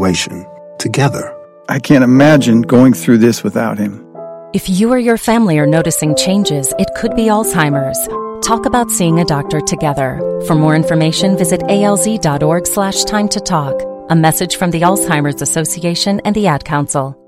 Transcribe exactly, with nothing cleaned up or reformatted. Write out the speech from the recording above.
situation together. I can't imagine going through this without him. If you or your family are noticing changes, it could be Alzheimer's. Talk about seeing a doctor together. For more information, visit alz.org slash time to talk. A message from the Alzheimer's Association and the Ad Council.